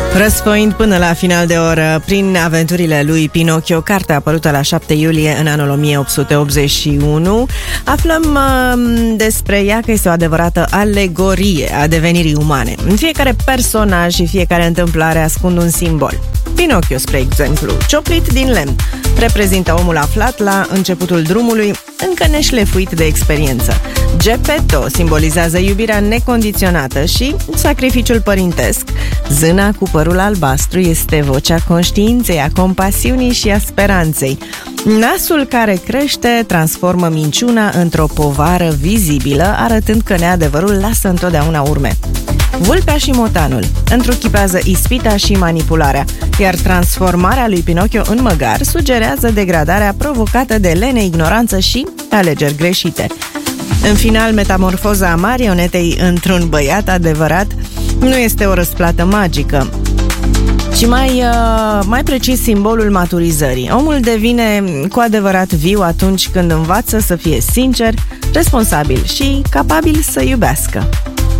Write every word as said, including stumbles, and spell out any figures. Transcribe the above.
Răsfoind până la final de oră prin aventurile lui Pinocchio, cartea apărută la șapte iulie în anul o mie opt sute optzeci și unu, aflăm uh, despre ea că este o adevărată alegorie a devenirii umane. În fiecare personaj și fiecare întâmplare ascund un simbol. Pinocchio, spre exemplu, cioplit din lemn, reprezintă omul aflat la începutul drumului, încă neșlefuit de experiență. Geppetto simbolizează iubirea necondiționată și sacrificiul părintesc. Zâna cu părul albastru este vocea conștiinței, a compasiunii și a speranței. Nasul care crește transformă minciuna într-o povară vizibilă, arătând că neadevărul lasă întotdeauna urme. Vulpea și motanul întruchipează ispita și manipularea, iar transformarea lui Pinocchio în măgar sugerează degradarea provocată de lene, ignoranță și alegeri greșite. În final, metamorfoza marionetei într-un băiat adevărat nu este o răsplată magică, ci mai, uh, mai precis simbolul maturizării. Omul devine cu adevărat viu atunci când învață să fie sincer, responsabil și capabil să iubească.